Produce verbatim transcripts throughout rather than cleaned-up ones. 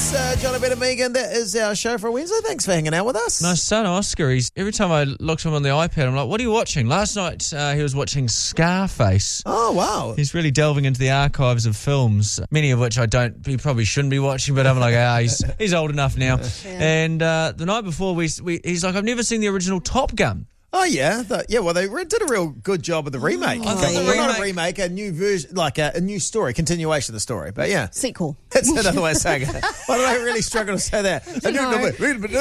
It's uh, John and Megan. That is our show for Wednesday. Thanks for hanging out with us. My son Oscar, he's, every time I look at him on the iPad, I'm like, what are you watching? Last night uh, he was watching Scarface. Oh, wow. He's really delving into the archives of films, many of which I don't, he probably shouldn't be watching, but I'm like, ah, he's, he's old enough now. Yeah. And uh, the night before, we, we he's like, I've never seen the original Top Gun. Oh, yeah. The, yeah, well, they re- did a real good job with the remake. Oh, well, yeah. not a remake, a new version, like a, a new story, continuation of the story. But yeah. Sequel. That's another way of saying it. Why do I really struggle to say that? You know.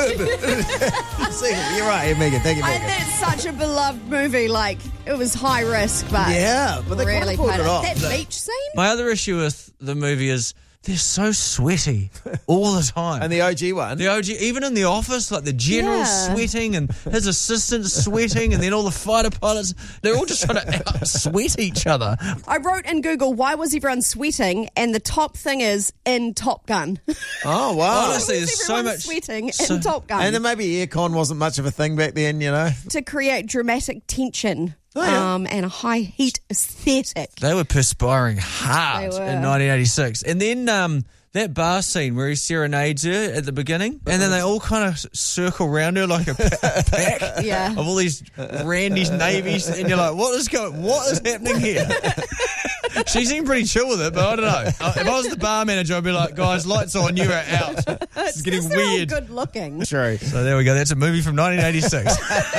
Sequel. You're right, yeah, Megan. Thank you, Megan. I, that's such a beloved movie. Like, it was high risk, but yeah, but they really pulled it it off. That The- beach scene? My other issue with the movie is they're so sweaty all the time. And the O G one. The O G, even in the office, like the general's Yeah. sweating and his assistant's sweating, and then all the fighter pilots, they're all just trying to out sweat each other. I wrote in Google, why was everyone sweating? And the top thing is in Top Gun. Oh, wow. Honestly, Why was there's so everyone much sweating so- in Top Gun And then maybe aircon wasn't much of a thing back then, you know. to create dramatic tension Oh, yeah. um, and a high heat aesthetic. They were perspiring hard They were. in nineteen eighty-six. And then um, that bar scene where he serenades her at the beginning, and then they all kind of circle around her like a pa- pack Yeah. of all these Randy's navies, and you're like, what is going? What is happening here? She seemed pretty chill with it, but I don't know. Uh, If I was the bar manager, I'd be like, guys, lights on, you are out. This is getting They're all weird. good looking. True. So there we go. That's a movie from nineteen eighty-six.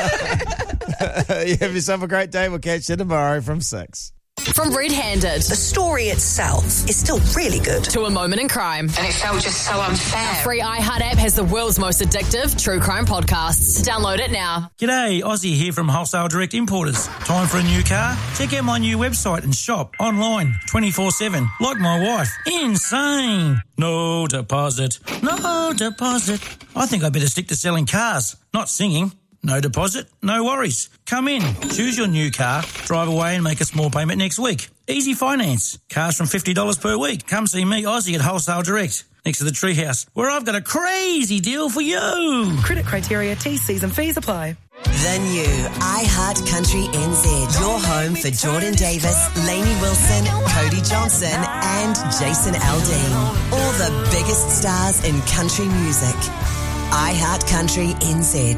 You have yourself a great day. We'll catch you tomorrow from six. From Red Handed The story itself is still really good. to A Moment in Crime. And it felt just so unfair. Our free iHeart app has the world's most addictive true crime podcasts. Download it now. G'day, Aussie here from Wholesale Direct Importers. Time for a new car? Check out my new website and shop online twenty-four seven. Like my wife. Insane. No deposit. No deposit. I think I better stick to selling cars, not singing. No deposit, no worries. Come in, choose your new car, drive away and make a small payment next week. Easy finance. Cars from fifty dollars per week. Come see me, Aussie, at Wholesale Direct, next to the Treehouse, where I've got a crazy deal for you. Credit criteria, T's, C's and fees apply. The new iHeart Country N Z. Your home for Jordan Davis, Lainey Wilson, Cody Johnson and Jason Aldean. All the biggest stars in country music. iHeart Country N Z.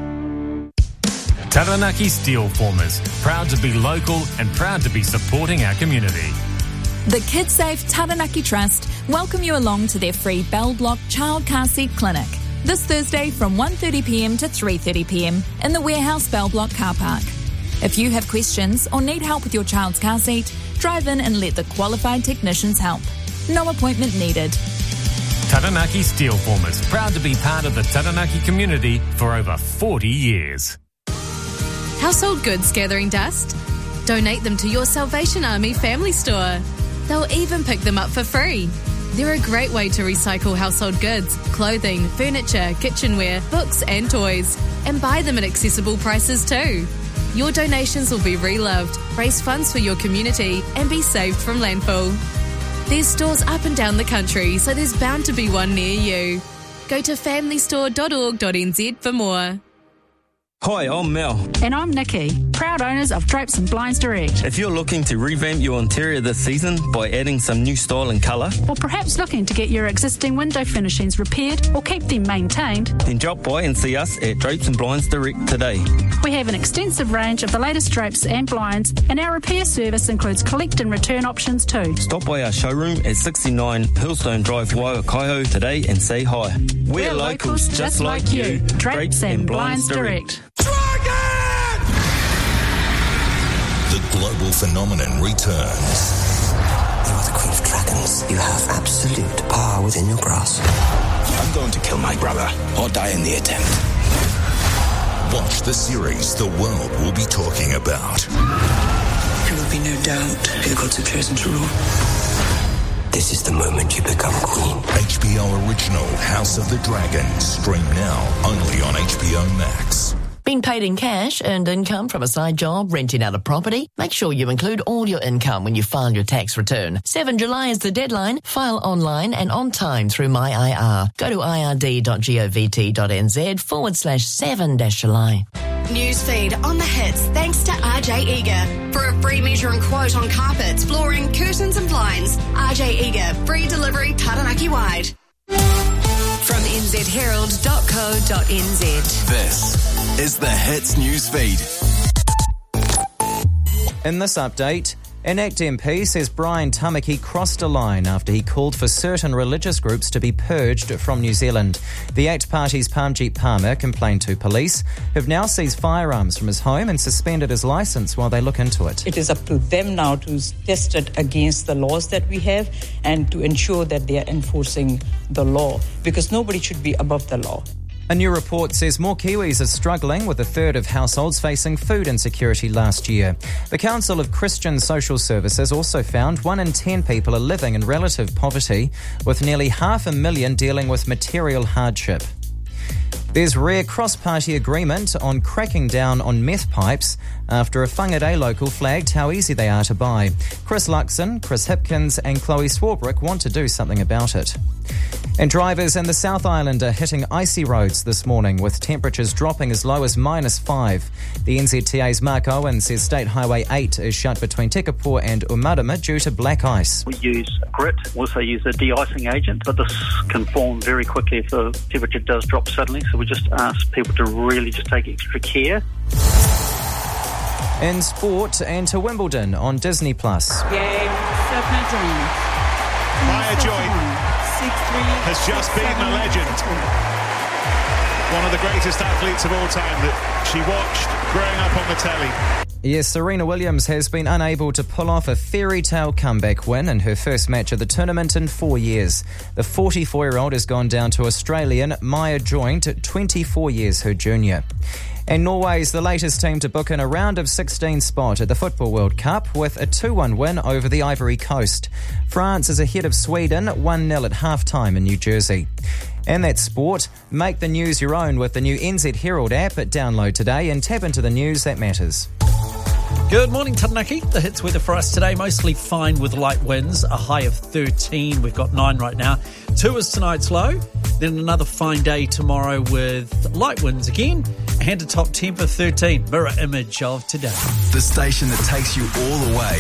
Taranaki Steel Formers, proud to be local and proud to be supporting our community. The KidSafe Taranaki Trust welcome you along to their free Bell Block Child Car Seat Clinic this Thursday from one thirty p m to three thirty p m in the Warehouse Bell Block car park. If you have questions or need help with your child's car seat, drive in and let the qualified technicians help. No appointment needed. Taranaki Steel Formers, proud to be part of the Taranaki community for over forty years. Household goods gathering dust? Donate them to your Salvation Army family store. They'll even pick them up for free. They're a great way to recycle household goods, clothing, furniture, kitchenware, books and toys, and buy them at accessible prices too. Your donations will be reloved, raise funds for your community, and be saved from landfill. There's stores up and down the country, so there's bound to be one near you. Go to family store dot org dot n z for more. Hi, I'm Mel. And I'm Nikki, proud owners of Drapes and Blinds Direct. If you're looking to revamp your interior this season by adding some new style and colour, Or perhaps looking to get your existing window furnishings repaired or keep them maintained, then drop by and see us at Drapes and Blinds Direct today. we have an extensive range of the latest drapes and blinds, and our repair service includes collect and return options too. Stop by our showroom at sixty-nine Hillstone Drive, Waikaiho today and say hi. We're, locals just like you. Drapes and Blinds Direct. The global phenomenon returns. You are the Queen of Dragons. You have absolute power within your grasp. I'm going to kill my brother or die in the attempt. Watch the series the world will be talking about. There will be no doubt who the gods have chosen to rule. This is the moment you become queen. H B O original House of the Dragon. Stream now only on H B O Max. Been paid in cash, earned income from a side job, renting out a property? Make sure you include all your income when you file your tax return. seventh of July is the deadline. File online and on time through My I R. Go to ird.govt.nz forward slash 7 dash July. Newsfeed on the hits thanks to R J Eager. For a free measure and quote on carpets, flooring, curtains and blinds, R J Eager, free delivery Taranaki wide. herald dot co dot n z. This is the Hits News Feed. In this update, Enact M P says Brian Tamaki crossed a line after he called for certain religious groups to be purged from New Zealand. The Act Party's Parmjeet Palmer complained to police, who've now seized firearms from his home and suspended his licence while they look into it. It is up to them now to test it against the laws that we have and to ensure that they are enforcing the law, because nobody should be above the law. A new report says more Kiwis are struggling, with a third of households facing food insecurity last year. The Council of Christian Social Services also found one in ten people are living in relative poverty, with nearly half a million dealing with material hardship. There's rare cross-party agreement on cracking down on meth pipes after a Whangarei local flagged how easy they are to buy. Chris Luxon, Chris Hipkins and Chloe Swarbrick want to do something about it. And drivers in the South Island are hitting icy roads this morning, with temperatures dropping as low as minus five. The N Z T A's Mark Owen says State Highway eight is shut between Tekapō and Umarama due to black ice. We use grit, also use a de-icing agent, but this can form very quickly if the temperature does drop suddenly, so we just ask people to really just take extra care. In sport, and to Wimbledon on Disney Plus. Game, Maya Joy has just beaten a legend. One of the greatest athletes of all time that she watched growing up on the telly. Yes, Serena Williams has been unable to pull off a fairy tale comeback win in her first match of the tournament in four years. The forty-four-year-old has gone down to Australian Maya Joint, twenty-four years her junior. And Norway is the latest team to book in a round of sixteen spot at the Football World Cup with a two one win over the Ivory Coast. France is ahead of Sweden one nil at half-time in New Jersey. And that's sport. Make the news your own with the new N Z Herald app. Download today and tap into the news that matters. Good morning, Taranaki. The hits weather for us today, mostly fine with light winds, a high of thirteen. We've got nine right now. Two is tonight's low. Then another fine day tomorrow with light winds again and a top temp of thirteen. Mirror image of today. The station that takes you all the way